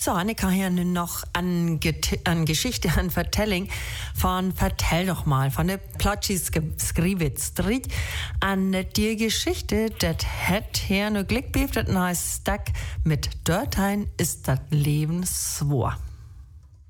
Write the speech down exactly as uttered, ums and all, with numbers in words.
So, Annika hier nun noch an, an Geschichte, an Vertelling von Vertell doch mal, von der Plotschis Skrivitz. An die Geschichte, das hat hier nur Glück beef, das heißt, mit Dörtein ist das Leben swor.